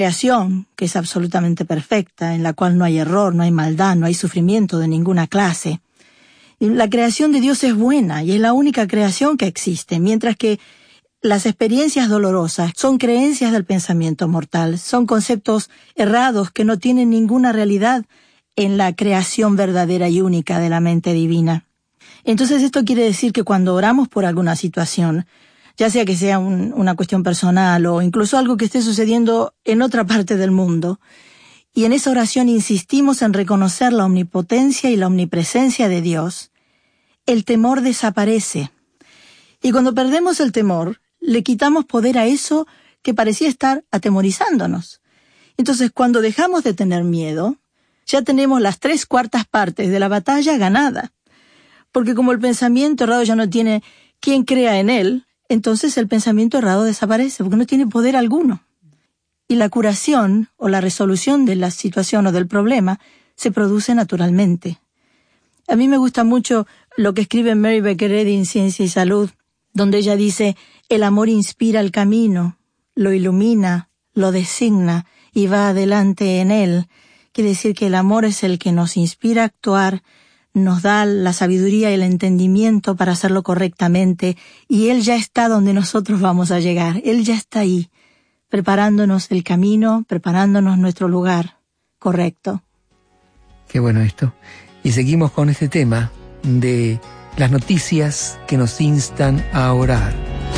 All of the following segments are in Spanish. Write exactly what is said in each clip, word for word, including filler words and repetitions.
creación que es absolutamente perfecta, en la cual no hay error, no hay maldad, no hay sufrimiento de ninguna clase. La creación de Dios es buena y es la única creación que existe, mientras que las experiencias dolorosas son creencias del pensamiento mortal, son conceptos errados que no tienen ninguna realidad en la creación verdadera y única de la mente divina. Entonces esto quiere decir que cuando oramos por alguna situación, ya sea que sea un, una cuestión personal o incluso algo que esté sucediendo en otra parte del mundo, y en esa oración insistimos en reconocer la omnipotencia y la omnipresencia de Dios, el temor desaparece. Y cuando perdemos el temor, le quitamos poder a eso que parecía estar atemorizándonos. Entonces, cuando dejamos de tener miedo, ya tenemos las tres cuartas partes de la batalla ganada. Porque como el pensamiento errado ya no tiene quien crea en él, entonces el pensamiento errado desaparece, porque no tiene poder alguno. Y la curación o la resolución de la situación o del problema se produce naturalmente. A mí me gusta mucho lo que escribe Mary Baker Eddy en Ciencia y Salud, donde ella dice, el amor inspira el camino, lo ilumina, lo designa y va adelante en él. Quiere decir que el amor es el que nos inspira a actuar, nos da la sabiduría y el entendimiento para hacerlo correctamente, y Él ya está donde nosotros vamos a llegar. Él ya está ahí, preparándonos el camino, preparándonos nuestro lugar correcto. Qué bueno esto. Y seguimos con este tema de las noticias que nos instan a orar.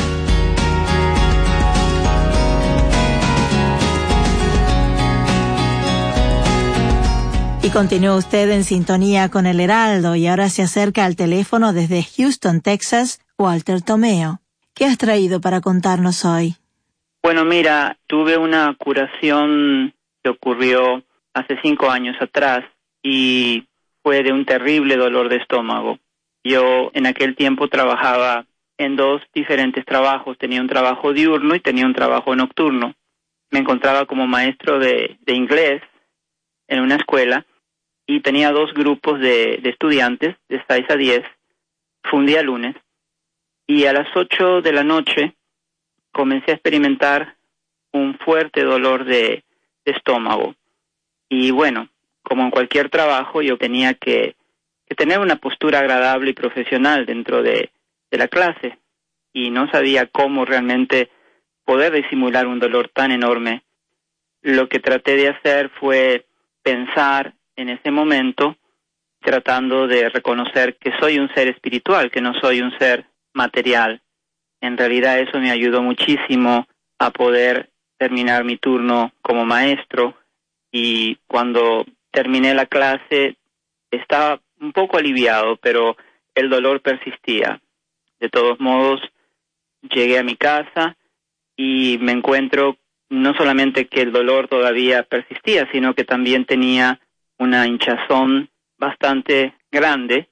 Y continúa usted en sintonía con el Heraldo, y ahora se acerca al teléfono desde Houston, Texas, Walter Tomeo. ¿Qué has traído para contarnos hoy? Bueno, mira, tuve una curación que ocurrió hace cinco años atrás y fue de un terrible dolor de estómago. Yo en aquel tiempo trabajaba en dos diferentes trabajos. Tenía un trabajo diurno y tenía un trabajo nocturno. Me encontraba como maestro de, de inglés en una escuela y tenía dos grupos de, de estudiantes, de seis a diez. Fue un día lunes y a las ocho de la noche comencé a experimentar un fuerte dolor de, de estómago. Y bueno, como en cualquier trabajo, yo tenía que, que tener una postura agradable y profesional dentro de, de la clase. Y no sabía cómo realmente poder disimular un dolor tan enorme. Lo que traté de hacer fue pensar en ese momento, tratando de reconocer que soy un ser espiritual, que no soy un ser material. En realidad eso me ayudó muchísimo a poder terminar mi turno como maestro, y cuando terminé la clase estaba un poco aliviado, pero el dolor persistía. De todos modos, llegué a mi casa y me encuentro no solamente que el dolor todavía persistía, sino que también tenía una hinchazón bastante grande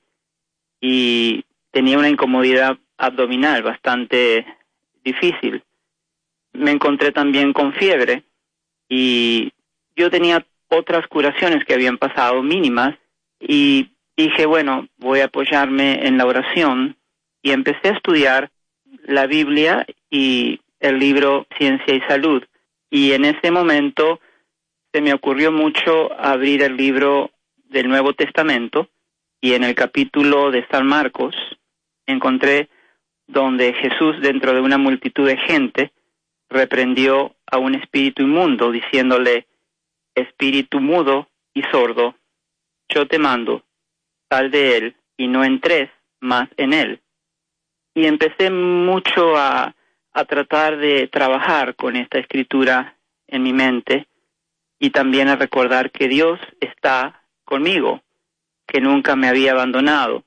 y tenía una incomodidad abdominal bastante difícil. Me encontré también con fiebre y yo tenía otras curaciones que habían pasado mínimas y dije, bueno, voy a apoyarme en la oración, y empecé a estudiar la Biblia y el libro Ciencia y Salud. Y en ese momento se me ocurrió mucho abrir el libro del Nuevo Testamento, y en el capítulo de San Marcos encontré donde Jesús, dentro de una multitud de gente, reprendió a un espíritu inmundo, diciéndole, espíritu mudo y sordo, yo te mando, sal de él y no entres más en él. Y empecé mucho a, a tratar de trabajar con esta escritura en mi mente, y también a recordar que Dios está conmigo, que nunca me había abandonado.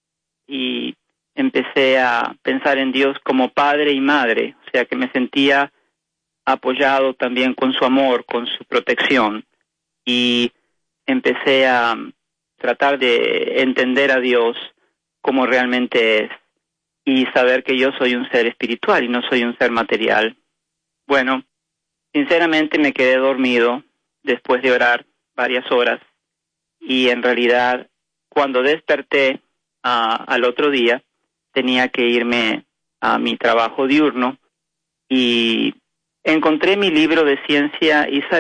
Y empecé a pensar en Dios como padre y madre, o sea que me sentía apoyado también con su amor, con su protección. Y empecé a tratar de entender a Dios como realmente es, y saber que yo soy un ser espiritual y no soy un ser material. Bueno, sinceramente me quedé dormido después de orar varias horas, y en realidad cuando desperté uh, al otro día tenía que irme a mi trabajo diurno, y encontré mi libro de Ciencia y Salud